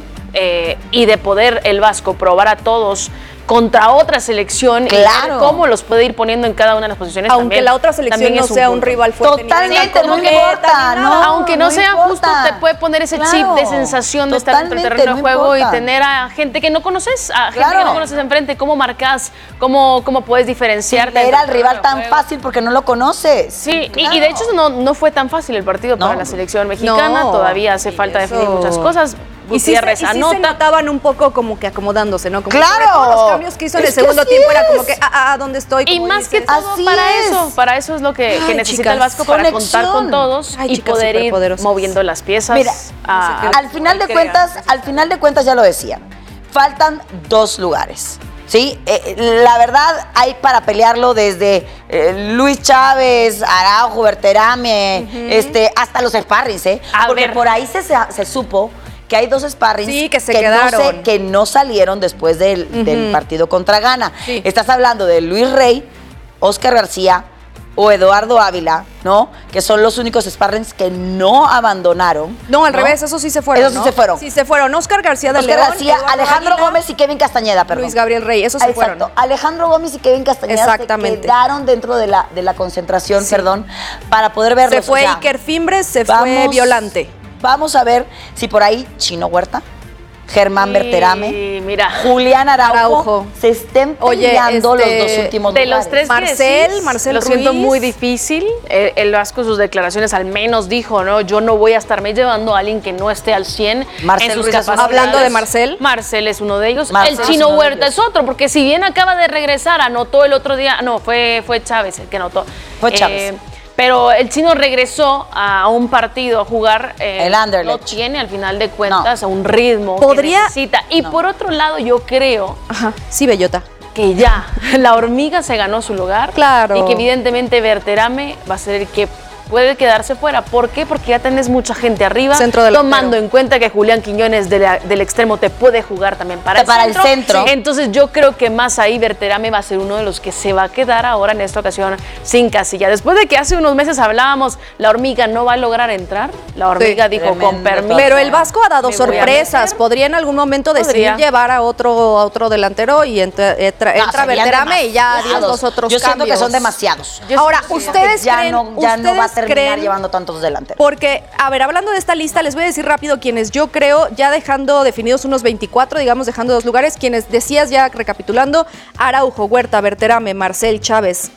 y de poder el Vasco probar a todos contra otra selección y ver cómo los puede ir poniendo en cada una de las posiciones. Aunque también, la otra selección no sea un rival fuerte. Totalmente, ni no importa, no. Aunque no sea importa. justo, te puede poner ese chip de sensación de estar dentro del terreno de juego y tener a gente que no conoces, gente que no conoces enfrente, cómo marcas, cómo puedes diferenciarte. Era el rival tan fácil porque no lo conoces. Sí, y de hecho no fue tan fácil el partido para la selección mexicana, todavía hace falta definir muchas cosas. Y sí se notaban un poco como que acomodándose, ¿no? Como ¡Claro! que todos los cambios que hizo en el segundo tiempo era como que, ¿dónde estoy? Y más que todo para eso es lo que necesita el Vasco, para contar con todos y poder ir moviendo las piezas. Mira, al final de cuentas ya lo decía, faltan 2 lugares. Sí, la verdad hay para pelearlo desde Luis Chávez, Araujo, Berterame, hasta los sparrings, porque por ahí se supo que hay 2 sparrings que se quedaron. que no salieron después del partido contra Ghana. Sí. Estás hablando de Luis Rey, Oscar García o Eduardo Ávila, ¿no? Que son los únicos sparrings que no abandonaron. No, al revés, esos sí se fueron. Esos sí se fueron. Sí se fueron. Oscar García de Oscar León, García, Eduardo Alejandro Ávila, Gómez y Kevin Castañeda, perdón. Luis Gabriel Rey, esos se fueron. Exacto. Alejandro Gómez y Kevin Castañeda se quedaron dentro de la concentración, para poder verlos. Se fue Iker Fimbres, se fue Violante. Vamos a ver si por ahí Chino Huerta, Germán Berterame, Julián Araujo se estén peleando los 2 últimos de lugares. los 3 Marcel lo Ruiz. siento muy difícil. El Vasco sus declaraciones al menos dijo, ¿no? Yo no voy a estarme llevando a alguien que no esté al 100 Marcel en sus Ruiz capacidades. Hablando de Marcel. Marcel es uno de ellos. Marcel el Chino es uno de Huerta ellos. es otro, porque si bien acaba de regresar, anotó el otro día, no, fue Chávez el que anotó. Fue Chávez. Pero el Chino regresó a un partido a jugar. El Anderlecht. No tiene, al final de cuentas, un ritmo que necesita. Y por otro lado, yo creo. Sí, Bellota. Que ya la hormiga se ganó su lugar. Claro. Y que evidentemente Berterame va a ser el que puede quedarse fuera. ¿Por qué? Porque ya tenés mucha gente arriba, tomando en cuenta que Julián Quiñones del extremo te puede jugar también para el centro. Entonces yo creo que más ahí Berterame va a ser uno de los que se va a quedar ahora en esta ocasión sin casilla. Después de que hace unos meses hablábamos, la hormiga no va a lograr entrar, la hormiga dijo con permiso. Pero el Vasco ha dado sorpresas. Podría en algún momento decidir llevar a otro delantero y entra Berterame y ya adiós los otros Yo siento cambios. que son demasiados. Ahora, ustedes ya creen, no va a terminar llevando tantos delanteros. Porque, a ver, hablando de esta lista, les voy a decir rápido quienes yo creo, ya dejando definidos unos 24, digamos, dejando 2 lugares, quienes decías ya recapitulando: Araujo, Huerta, Berterame, Marcel, Chávez,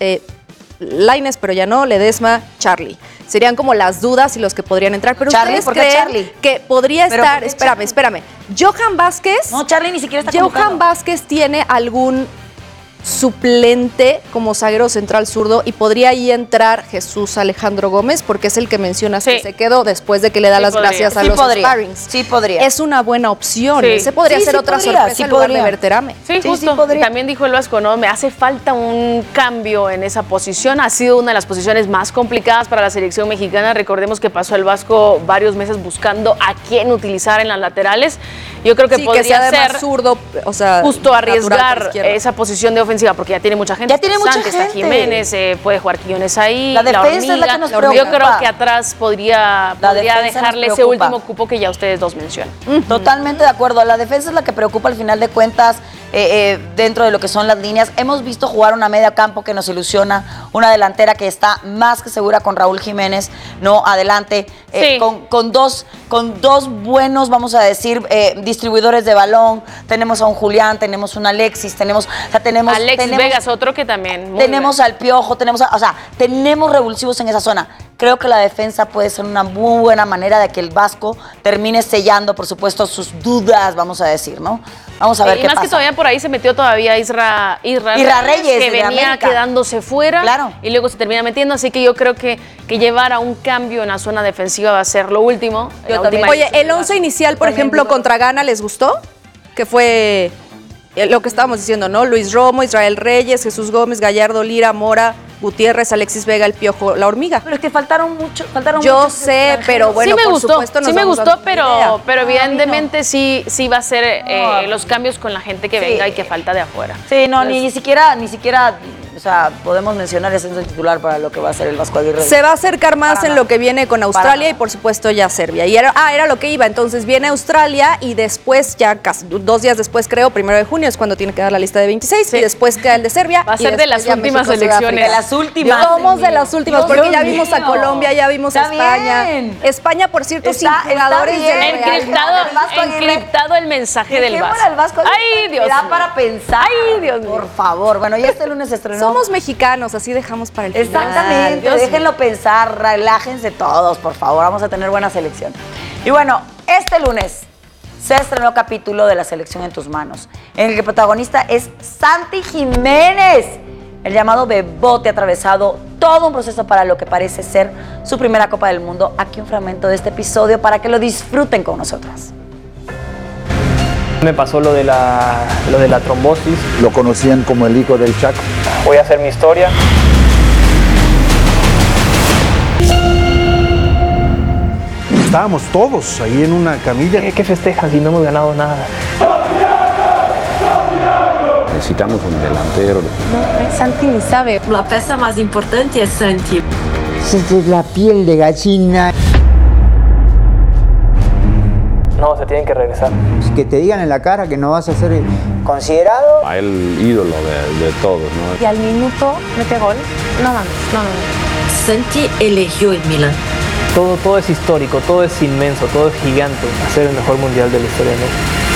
Lainez, pero ya no, Ledesma, Charlie. Serían como las dudas y los que podrían entrar. Pero Charlie, ustedes ¿por qué creen Charlie? que podría estar, espérame. Johan Vázquez. No, Charlie ni siquiera está Johan convocado. Vázquez tiene algún suplente como zaguero central zurdo y podría ahí entrar Jesús Alejandro Gómez, porque es el que mencionas que se quedó después de que le da las gracias a los sparrings. Sí podría. Es una buena opción. Sí. Ese podría ser otra sorpresa en lugar de Berterame. Sí, justo. También dijo el Vasco, ¿no? Me hace falta un cambio en esa posición. Ha sido una de las posiciones más complicadas para la selección mexicana. Recordemos que pasó el Vasco varios meses buscando a quién utilizar en las laterales. Yo creo que podría ser zurdo, o sea, justo arriesgar esa posición de ofensiva, porque ya tiene mucha gente. Ya tiene mucha gente. Está Jiménez, puede jugar Quiñones ahí. La defensa es la que nos preocupa. Yo creo que atrás podría dejarle ese último cupo que ya ustedes dos mencionan. Totalmente de acuerdo. La defensa es la que preocupa al final de cuentas dentro de lo que son las líneas. Hemos visto jugar una media campo que nos ilusiona, una delantera que está más que segura con Raúl Jiménez, ¿no? Adelante, con dos buenos, vamos a decir, distribuidores de balón. Tenemos a un Julián, tenemos un Alexis, tenemos Vegas, otro que también. Tenemos al Piojo, tenemos revulsivos en esa zona. Creo que la defensa puede ser una muy buena manera de que el Vasco termine sellando, por supuesto, sus dudas, vamos a decir, ¿no? Vamos a ver qué pasa. Y más que todavía por ahí se metió todavía Isra Reyes, que venía quedándose fuera. Claro. Y luego se termina metiendo, así que yo creo que llevar a un cambio en la zona defensiva va a ser lo último. Oye, el 11 inicial, por ejemplo, contra Ghana, ¿les gustó? Que fue lo que estábamos diciendo, ¿no? Luis Romo, Israel Reyes, Jesús Gómez, Gallardo, Lira, Mora, Gutiérrez, Alexis Vega, el Piojo, la Hormiga. Pero es que faltaron mucho. Yo sé, pero bueno, sí me gustó, supuesto, sí me gustó, pero evidentemente sí va a ser los cambios con la gente que venga y que falta de afuera. Sí, no, ni siquiera, o sea, podemos mencionar ese titular para lo que va a ser el Vasco Aguirre. Se va a acercar más en lo que viene con Australia y por supuesto ya Serbia. Y era lo que iba. Entonces viene Australia y después, ya casi 2 días después, creo, 1 de junio es cuando tiene que dar la lista de 26 y después queda el de Serbia. Va a ser de las últimas elecciones. De las últimas. Somos de las últimas, porque ya vimos a Colombia, ya vimos a España. Bien. España, por cierto, sin jugadores encriptado el mensaje del Vasco. Ay, Dios. Da para pensar. Ay, Dios mío. Por favor. Bueno, ya este lunes estrenó. Somos mexicanos, así dejamos para el final. Exactamente. Déjenlo pensar, relájense todos, por favor. Vamos a tener buena selección. Y bueno, este lunes se estrenó capítulo de La Selección en tus manos, en el que el protagonista es Santi Jiménez. El llamado Bebote ha atravesado todo un proceso para lo que parece ser su primera Copa del Mundo. Aquí un fragmento de este episodio para que lo disfruten con nosotras. Me pasó lo de la trombosis. Lo conocían como el hijo del Chaco. Voy a hacer mi historia. Estábamos todos ahí en una camilla. ¿Qué festejas si no hemos ganado nada? Necesitamos un delantero. No, Santi ni sabe. La pieza más importante es Santi. Esta es la piel de gallina. No, se tienen que regresar. Que te digan en la cara que no vas a ser considerado. A él ídolo de todos, ¿no? Y al minuto mete gol. No. Santi eligió el Milan. Todo es histórico, todo es inmenso, todo es gigante. Hacer el mejor mundial de la historia de México.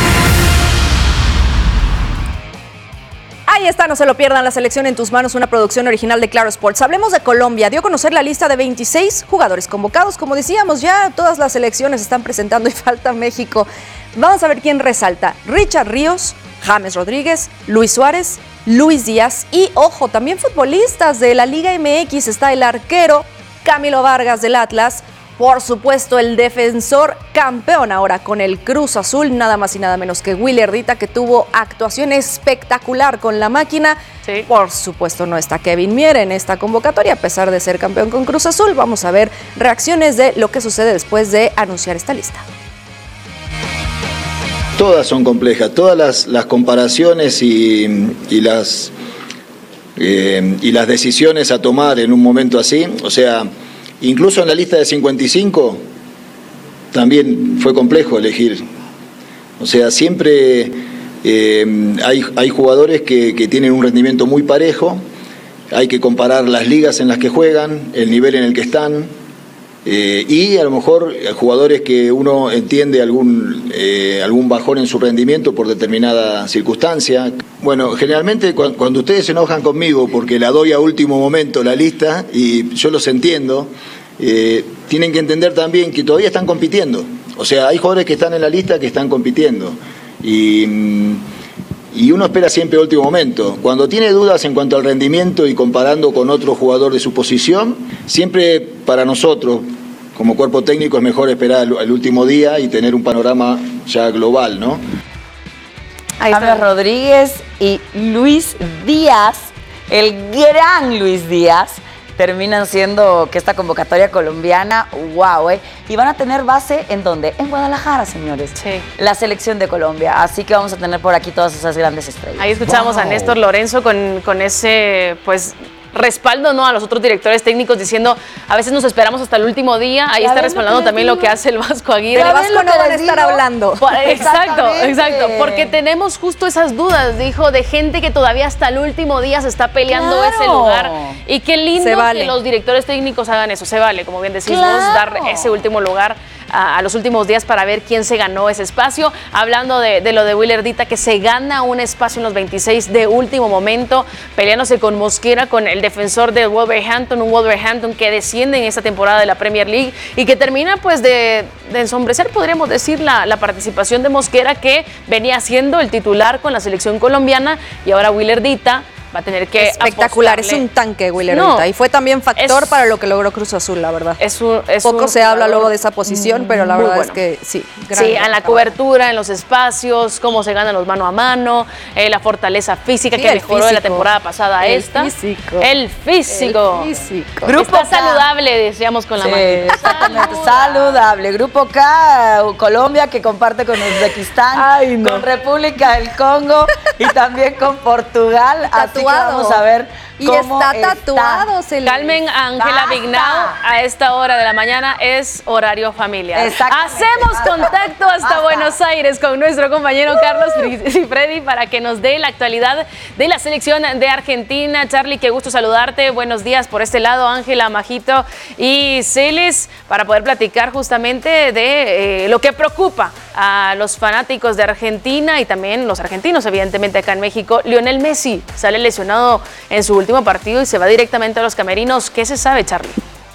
Ahí está, no se lo pierdan, La Selección en tus manos, una producción original de Claro Sports. Hablemos de Colombia. Dio a conocer la lista de 26 jugadores convocados. Como decíamos, ya todas las selecciones se están presentando y falta México. Vamos a ver quién resalta. Richard Ríos, James Rodríguez, Luis Suárez, Luis Díaz y, ojo, también futbolistas de la Liga MX. Está el arquero Camilo Vargas del Atlas. Por supuesto, el defensor campeón ahora con el Cruz Azul, nada más y nada menos que Willy Ardita, que tuvo actuación espectacular con la máquina. Sí. Por supuesto, no está Kevin Mier en esta convocatoria, a pesar de ser campeón con Cruz Azul. Vamos a ver reacciones de lo que sucede después de anunciar esta lista. Todas son complejas, todas las comparaciones y las decisiones a tomar en un momento así, o sea, incluso en la lista de 55 también fue complejo elegir. O sea, siempre hay jugadores que tienen un rendimiento muy parejo, hay que comparar las ligas en las que juegan, el nivel en el que están, y a lo mejor jugadores que uno entiende algún bajón en su rendimiento por determinada circunstancia. Bueno, generalmente cuando ustedes se enojan conmigo porque la doy a último momento la lista, y yo los entiendo, tienen que entender también que todavía están compitiendo. O sea, hay jugadores que están en la lista que están compitiendo. Y y uno espera siempre el último momento. Cuando tiene dudas en cuanto al rendimiento y comparando con otro jugador de su posición, siempre para nosotros, como cuerpo técnico, es mejor esperar el último día y tener un panorama ya global, ¿no? James Rodríguez y Luis Díaz, el gran Luis Díaz, terminan siendo que esta convocatoria colombiana, wow, y van a tener base ¿en dónde? En Guadalajara, señores. Sí. La selección de Colombia, así que vamos a tener por aquí todas esas grandes estrellas. Ahí escuchamos a Néstor Lorenzo con ese, pues, respaldo, ¿no?, a los otros directores técnicos diciendo, a veces nos esperamos hasta el último día. Ahí está respaldando también lo que hace el Vasco Aguirre. Del Vasco no van a estar hablando. Exacto, porque tenemos justo esas dudas, dijo, de gente que todavía hasta el último día se está peleando ese lugar. Y qué lindo que los directores técnicos hagan eso. Se vale, como bien decís vos, dar ese último lugar a los últimos días para ver quién se ganó ese espacio. Hablando de lo de Willardita, que se gana un espacio en los 26 de último momento, peleándose con Mosquera, con el defensor del Wolverhampton, un Wolverhampton que desciende en esta temporada de la Premier League y que termina pues de ensombrecer, podríamos decir, la participación de Mosquera, que venía siendo el titular con la selección colombiana, y ahora Willardita va a tener que espectacular, apostarle. es un tanque Willardita, y fue también factor para lo que logró Cruz Azul, la verdad. Poco se habla luego de esa posición, pero la verdad es que sí. Sí, en la cobertura, en los espacios, cómo se ganan los mano a mano, la fortaleza física que mejoró de la temporada pasada a esta. El físico. Grupo Está saludable, decíamos con la mano. Exactamente, saludable. Grupo K, Colombia, que comparte con Uzbekistán, con República del Congo y también con Portugal. Así que vamos a ver cómo está tatuado. Carmen Ángela Vignao, a esta hora de la mañana es horario familiar. Hacemos contacto hasta Buenos Aires con nuestro compañero Carlos Cifredi para que nos dé la actualidad de la selección de Argentina. Charlie, qué gusto saludarte. Buenos días por este lado, Ángela, Majito y Celes, para poder platicar justamente de lo que preocupa a los fanáticos de Argentina y también los argentinos, evidentemente, acá en México. Lionel Messi sale lesionado en su último partido y se va directamente a los camerinos. ¿Qué se sabe, Charlie?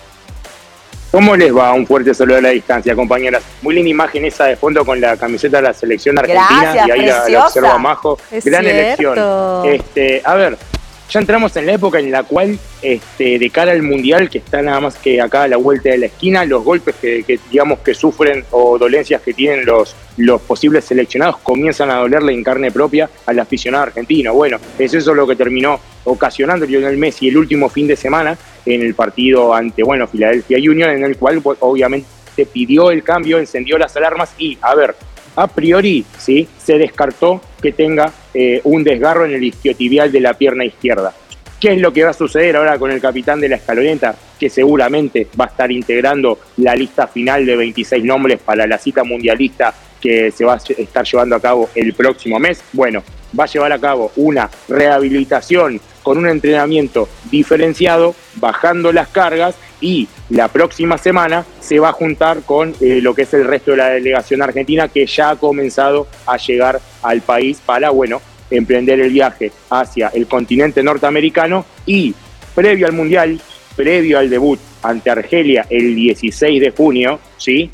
¿Cómo les va? Un fuerte saludo a la distancia, compañeras. Muy linda imagen esa de fondo con la camiseta de la selección argentina. Gracias, y ahí la observa Majo. Gran elección. A ver, ya entramos en la época en la cual, de cara al Mundial, que está nada más que acá a la vuelta de la esquina, los golpes que digamos que sufren o dolencias que tienen los posibles seleccionados comienzan a dolerle en carne propia al aficionado argentino. Bueno, es eso lo que terminó ocasionando Lionel Messi el último fin de semana en el partido ante, Philadelphia Union, en el cual obviamente pidió el cambio, encendió las alarmas y, a priori, ¿sí?, se descartó que tenga un desgarro en el isquiotibial de la pierna izquierda. ¿Qué es lo que va a suceder ahora con el capitán de la escaloneta, que seguramente va a estar integrando la lista final de 26 nombres para la cita mundialista que se va a estar llevando a cabo el próximo mes? Bueno, va a llevar a cabo una rehabilitación con un entrenamiento diferenciado, bajando las cargas, y la próxima semana se va a juntar con lo que es el resto de la delegación argentina, que ya ha comenzado a llegar al país para, emprender el viaje hacia el continente norteamericano y, previo al Mundial, previo al debut ante Argelia el 16 de junio, ¿sí?,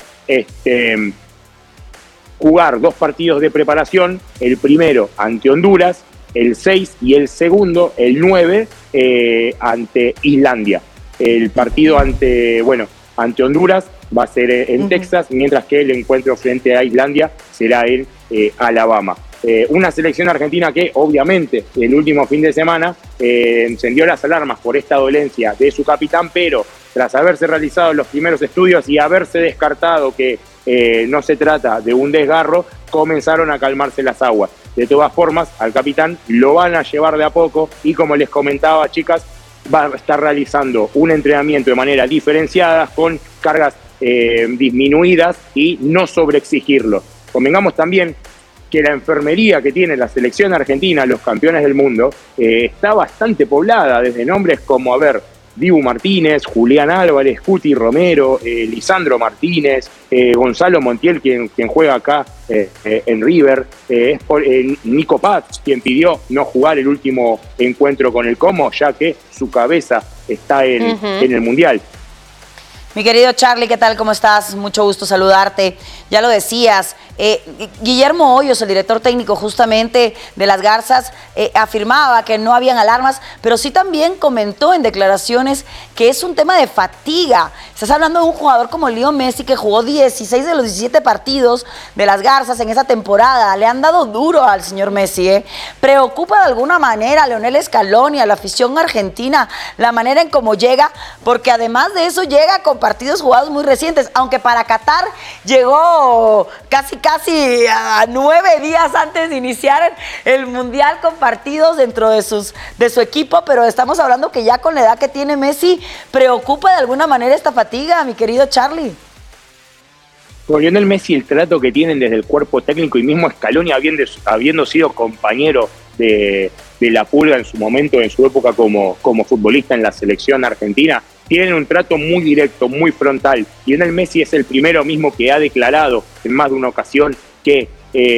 jugar 2 partidos de preparación, el primero ante Honduras, el 6, y el segundo, el 9, ante Islandia. El partido ante Honduras va a ser en Texas, mientras que el encuentro frente a Islandia será en Alabama. Una selección argentina que obviamente el último fin de semana encendió las alarmas por esta dolencia de su capitán, pero tras haberse realizado los primeros estudios y haberse descartado que no se trata de un desgarro, comenzaron a calmarse las aguas. De todas formas, al capitán lo van a llevar de a poco y, como les comentaba, chicas, va a estar realizando un entrenamiento de manera diferenciada, con cargas disminuidas y no sobreexigirlo. Convengamos también que la enfermería que tiene la selección argentina, los campeones del mundo, está bastante poblada, desde nombres como, Dibu Martínez, Julián Álvarez, Cuti Romero, Lisandro Martínez, Gonzalo Montiel, quien juega acá en River, Nico Paz, quien pidió no jugar el último encuentro con el Como, ya que su cabeza está en el Mundial. Mi querido Charlie, ¿qué tal? ¿Cómo estás? Mucho gusto saludarte. Ya lo decías, Guillermo Hoyos, el director técnico justamente de las Garzas, afirmaba que no habían alarmas, pero sí también comentó en declaraciones que es un tema de fatiga. Estás hablando de un jugador como Leo Messi que jugó 16 de los 17 partidos de las Garzas en esa temporada. Le han dado duro al señor Messi. Preocupa de alguna manera a Leonel Scaloni, a la afición argentina, la manera en cómo llega, porque además de eso llega con partidos jugados muy recientes, aunque para Qatar llegó casi a 9 días antes de iniciar el Mundial con partidos dentro de su equipo, pero estamos hablando que ya con la edad que tiene Messi, preocupa de alguna manera esta fatiga, mi querido Charlie. Con Lionel Messi, el trato que tienen desde el cuerpo técnico y mismo Scaloni habiendo sido compañero de la Pulga en su momento, en su época como futbolista en la selección argentina, tienen un trato muy directo, muy frontal. Lionel Messi es el primero mismo que ha declarado en más de una ocasión que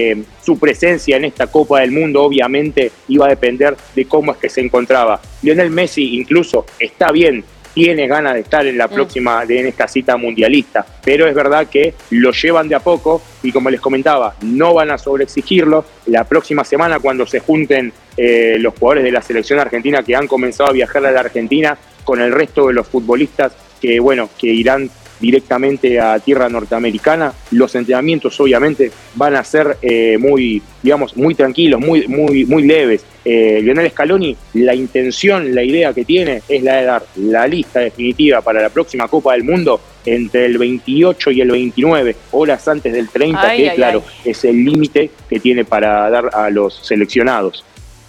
su presencia en esta Copa del Mundo obviamente iba a depender de cómo es que se encontraba. Lionel Messi incluso está bien, tiene ganas de estar en la próxima, en esta cita mundialista, pero es verdad que lo llevan de a poco y como les comentaba, no van a sobreexigirlo. La próxima semana, cuando se junten los jugadores de la selección argentina que han comenzado a viajar a la Argentina con el resto de los futbolistas que irán directamente a tierra norteamericana, los entrenamientos obviamente van a ser muy tranquilos, muy leves. Lionel Scaloni, la intención, la idea que tiene es la de dar la lista definitiva para la próxima Copa del Mundo entre el 28 y el 29, horas antes del 30, es el límite que tiene para dar a los seleccionados.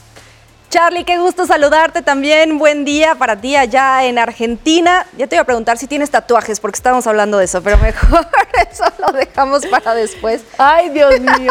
Charlie, qué gusto saludarte también. Buen día para ti allá en Argentina. Ya te iba a preguntar si tienes tatuajes, porque estábamos hablando de eso, pero mejor eso lo dejamos para después. Ay, Dios mío.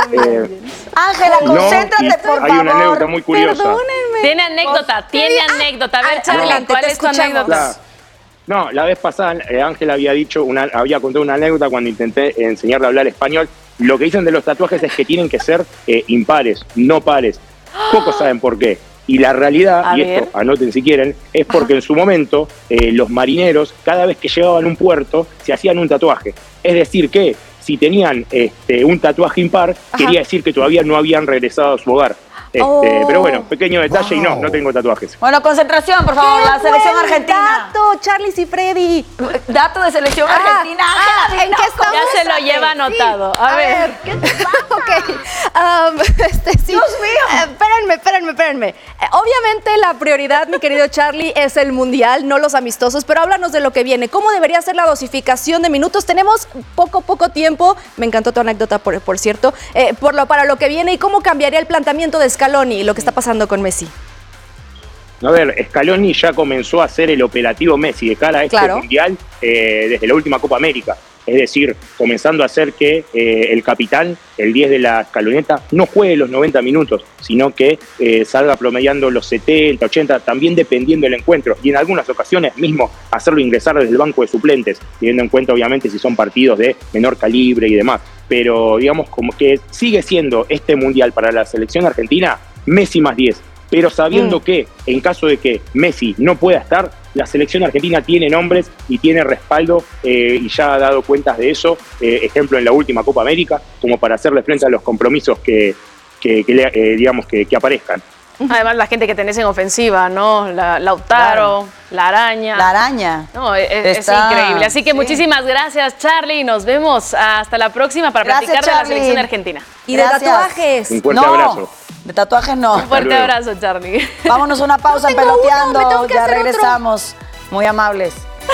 Ángela, concéntrate, por favor. Hay una anécdota muy curiosa. Perdónenme. Tiene anécdota. A ver, Charlie, ¿cuál es tu anécdota? No, la vez pasada Ángela había contado una anécdota cuando intenté enseñarle a hablar español. Lo que dicen de los tatuajes es que tienen que ser impares, no pares. Pocos saben por qué. Y la realidad, esto anoten si quieren, es porque en su momento los marineros, cada vez que llegaban a un puerto, se hacían un tatuaje. Es decir que si tenían un tatuaje impar, quería decir que todavía no habían regresado a su hogar. Pero bueno, pequeño detalle y no tengo tatuajes. Bueno, concentración, por favor, la selección argentina. Dato, Charlie Cifredi. Dato de selección argentina. Ángela, ¿en qué estamos? Ya se lo lleva anotado. A ver. ¿Qué te pasa? Sí. Dios mío. Espérenme. Obviamente la prioridad, mi querido Charlie, es el Mundial, no los amistosos, pero háblanos de lo que viene. ¿Cómo debería ser la dosificación de minutos? Tenemos poco tiempo. Me encantó tu anécdota, por cierto, para lo que viene y cómo cambiaría el planteamiento de Scaloni y lo que está pasando con Messi. A ver, Scaloni ya comenzó a hacer el operativo Messi de cara a este Mundial desde la última Copa América. Es decir, comenzando a hacer que el capitán, el 10 de la escaloneta, no juegue los 90 minutos, sino que salga promediando los 70, 80, también dependiendo del encuentro. Y en algunas ocasiones mismo hacerlo ingresar desde el banco de suplentes, teniendo en cuenta obviamente si son partidos de menor calibre y demás. Pero digamos como que sigue siendo este Mundial para la selección argentina Messi más 10. Pero sabiendo que en caso de que Messi no pueda estar, la selección argentina tiene nombres y tiene respaldo y ya ha dado cuentas de eso, ejemplo en la última Copa América, como para hacerle frente a los compromisos que aparezcan. Además, la gente que tenés en ofensiva, ¿no? Lautaro, la araña. No, es increíble. Así que muchísimas gracias, Charlie. Nos vemos hasta la próxima para platicar de la selección argentina. Y de tatuajes. Un fuerte abrazo. De tatuajes no. Un fuerte abrazo, Charlie. Vámonos una pausa en Peloteando. Ya regresamos. Muy amables.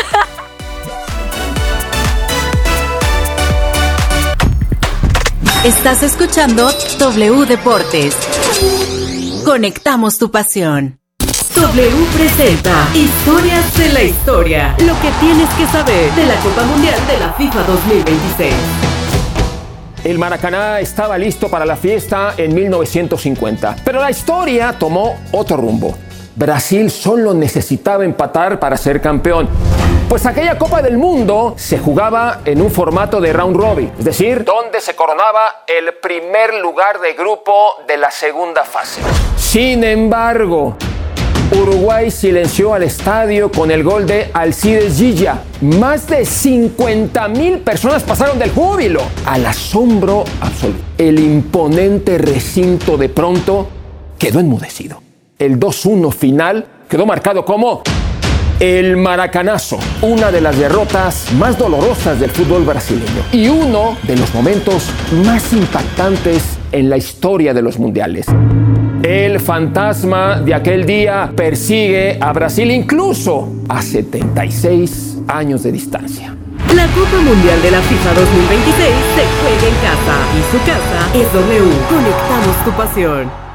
Estás escuchando W Deportes. Conectamos tu pasión. W presenta Historias de la Historia. Lo que tienes que saber de la Copa Mundial de la FIFA 2026. El Maracaná estaba listo para la fiesta en 1950, pero la historia tomó otro rumbo. Brasil solo necesitaba empatar para ser campeón, pues aquella Copa del Mundo se jugaba en un formato de round robin, es decir, donde se coronaba el primer lugar de grupo de la segunda fase. Sin embargo, Uruguay silenció al estadio con el gol de Alcides Gilla. Más de 50,000 personas pasaron del júbilo al asombro absoluto. El imponente recinto de pronto quedó enmudecido. El 2-1 final quedó marcado como el Maracanazo, una de las derrotas más dolorosas del fútbol brasileño y uno de los momentos más impactantes en la historia de los mundiales. El fantasma de aquel día persigue a Brasil incluso a 76 años de distancia. La Copa Mundial de la FIFA 2026 se juega en casa y su casa es W. Conectamos tu pasión.